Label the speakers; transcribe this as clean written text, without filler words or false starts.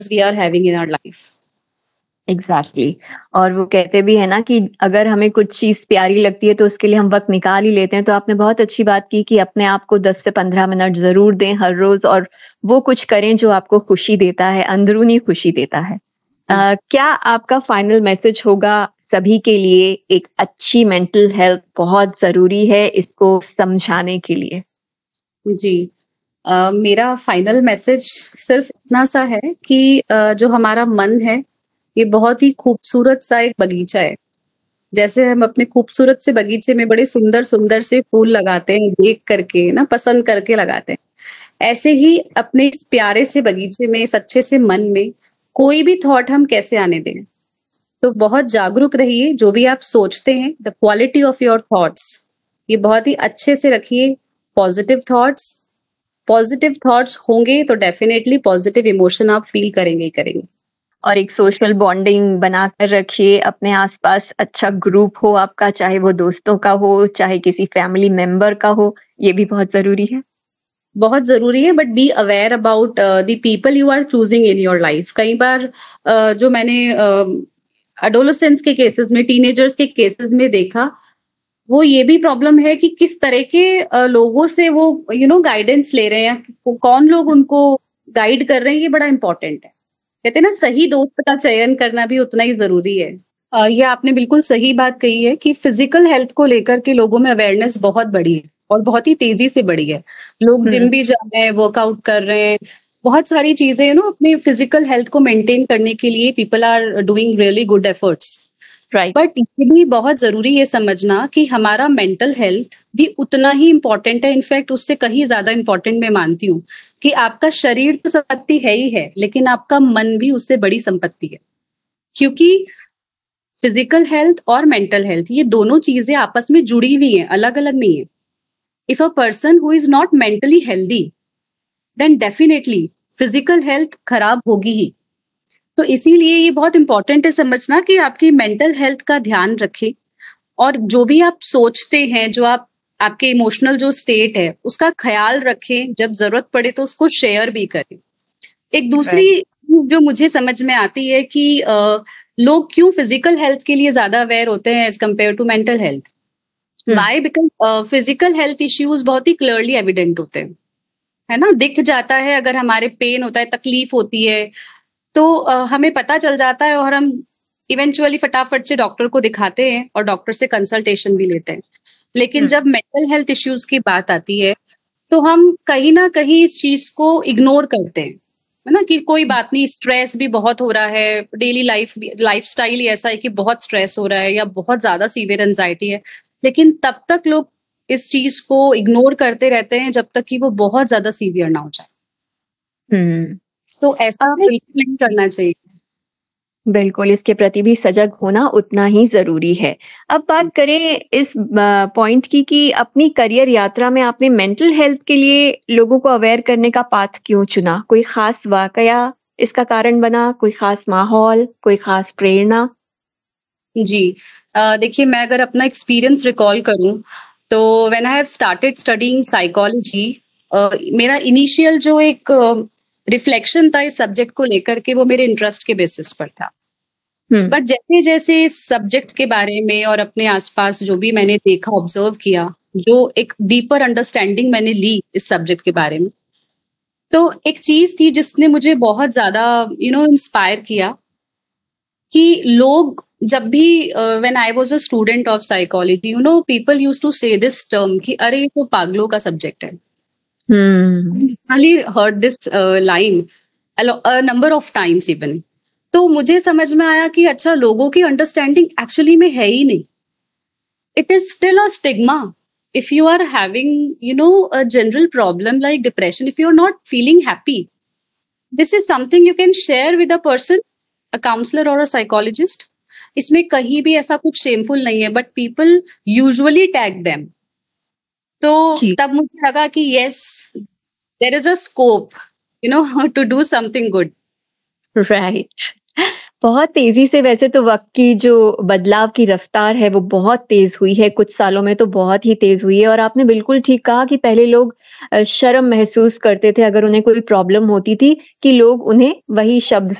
Speaker 1: we are having in our life.
Speaker 2: Exactly और वो कहते भी है ना कि अगर हमें कुछ चीज प्यारी लगती है तो उसके लिए हम वक्त निकाल ही लेते हैं। तो आपने बहुत अच्छी बात की कि अपने आप को 10 से 15 मिनट जरूर दें हर रोज और वो कुछ करें जो आपको खुशी देता है, अंदरूनी खुशी देता है। क्या आपका फाइनल मैसेज होगा सभी के लिए? एक अच्छी मेंटल हेल्थ बहुत जरूरी है इसको समझाने के लिए।
Speaker 1: जी, मेरा फाइनल मैसेज सिर्फ इतना सा है कि जो हमारा मन है, ये बहुत ही खूबसूरत सा एक बगीचा है। जैसे हम अपने खूबसूरत से बगीचे में बड़े सुंदर-सुंदर से फूल लगाते हैं, देख करके ना पसंद करके लगाते हैं। ऐसे ही अपने इस प्यारे से बगीचे में, इस अच्छे से मन में कोई भी थॉट हम कैसे आने दें? तो बहुत जागरूक रहिए, जो भी आप सोचते हैं, the quality of your thoughts, ये बहुत ही अच्छे से रखिए। पॉजिटिव थॉट्स होंगे तो डेफिनेटली पॉजिटिव इमोशन आप फील करेंगे ही करेंगे।
Speaker 2: और एक सोशल बॉन्डिंग बनाकर रखिए। अपने आसपास अच्छा ग्रुप हो आपका, चाहे वो दोस्तों का हो, चाहे किसी फैमिली मेंबर का हो, ये भी बहुत जरूरी है।
Speaker 1: बहुत जरूरी है, but be aware about the people you are choosing in your life. कई बार जो मैंने एडोलेसेंस के केसेस में, टीनेजर्स के केसेस में देखा, वो ये भी प्रॉब्लम है कि किस तरह के लोगों से वो गाइडेंस ले रहे हैं, कौन लोग उनको गाइड कर रहे हैं, ये बड़ा इंपॉर्टेंट है। कहते हैं ना, सही दोस्त का चयन करना भी उतना ही जरूरी है। ये आपने बिल्कुल सही बात कही है कि फिजिकल हेल्थ को लेकर के लोगों में अवेयरनेस बहुत बड़ी है और बहुत ही तेजी से बढ़ी है। लोग जिम भी जा रहे हैं, वर्कआउट कर रहे हैं, बहुत सारी चीजें अपने फिजिकल हेल्थ को मेंटेन करने के लिए people are doing really good efforts.
Speaker 2: Right.
Speaker 1: But ये भी बहुत जरूरी ये समझना कि हमारा मेंटल हेल्थ भी उतना ही इम्पोर्टेंट है, इनफैक्ट उससे कहीं ज्यादा इम्पोर्टेंट मैं मानती हूँ। कि आपका शरीर तो संपत्ति है ही है, लेकिन आपका मन भी उससे बड़ी संपत्ति है। क्योंकि फिजिकल हेल्थ और मेंटल हेल्थ, ये दोनों चीजें आपस में जुड़ी हुई हैं, अलग अलग नहीं है। If a person who is not mentally healthy, then definitely physical health खराब होगी ही। तो इसीलिए ये बहुत इंपॉर्टेंट है समझना कि आपकी मेंटल हेल्थ का ध्यान रखें, और जो भी आप सोचते हैं, जो आपके इमोशनल जो स्टेट है, उसका ख्याल रखें। जब जरूरत पड़े तो उसको शेयर भी करें। एक दूसरी चीज जो मुझे समझ में आती है कि लोग क्यों फिजिकल हेल्थ के लिए ज्यादा अवेयर होते हैं as compare to mental health. Y? Because physical health issues बहुत ही क्लियरली एविडेंट होते हैं, है ना, दिख जाता है। अगर हमारे पेन होता है, तकलीफ होती है, तो हमें पता चल जाता है और हम इवेंचुअली फटाफट से डॉक्टर को दिखाते हैं और डॉक्टर से कंसल्टेशन भी लेते हैं। लेकिन जब मेंटल हेल्थ इश्यूज की बात आती है, तो हम कहीं ना कहीं इस चीज को इग्नोर करते हैं, है ना, कि कोई बात नहीं, स्ट्रेस भी बहुत हो रहा है, डेली लाइफस्टाइल ही ऐसा है कि बहुत स्ट्रेस हो रहा है या बहुत ज्यादा सीवियर एंजाइटी है। लेकिन तब तक लोग इस चीज को इग्नोर करते रहते हैं जब तक कि वो बहुत ज्यादा सीवियर ना हो जाए। तो ऐसा बिल्कुल नहीं करना चाहिए।
Speaker 2: बिल्कुल, इसके प्रति भी सजग होना उतना ही जरूरी है। अब बात करें इस पॉइंट की कि अपनी करियर यात्रा में आपने मेंटल हेल्थ के लिए लोगों को अवेयर करने का पाथ क्यों चुना? कोई खास वाकया इसका कारण बना? कोई खास माहौल, कोई खास प्रेरणा?
Speaker 1: जी, देखिए, मैं अगर अपना एक्सपीरियंस रिकॉल करूं, तो when I have started studying psychology, मेरा इनिशियल जो एक रिफ्लेक्शन था इस सब्जेक्ट को लेकर के, वो मेरे इंटरेस्ट के बेसिस पर था। बट जैसे जैसे इस सब्जेक्ट के बारे में और अपने आसपास जो भी मैंने देखा, ऑब्जर्व किया, जो एक डीपर अंडरस्टैंडिंग मैंने ली इस सब्जेक्ट के बारे में, तो एक चीज थी जिसने मुझे बहुत ज्यादा इंस्पायर किया। कि लोग जब भी, when I was a student of psychology, people used to से दिस टर्म कि अरे ये तो पागलों का सब्जेक्ट है। I heard this line a number of times even. तो मुझे समझ में आया कि अच्छा, लोगों की अंडरस्टैंडिंग एक्चुअली में है ही नहीं। It is still a stigma. If you are having a general problem like depression, if you are not feeling happy, this is something you can share with a person, a counsellor और a psychologist. इसमें कहीं भी ऐसा कुछ shameful नहीं है, but people usually tag them. तो तब मुझे लगा कि yes, there is a scope to do something good.
Speaker 2: Right. बहुत तेज़ी से वैसे तो वक़्त की जो बदलाव की रफ़्तार है वो बहुत तेज़ हुई है, कुछ सालों में तो बहुत ही तेज़ हुई है और आपने बिल्कुल ठीक कहा कि पहले लोग शर्म महसूस करते थे अगर उन्हें कोई प्रॉब्लम होती थी कि लोग उन्हें वही शब्द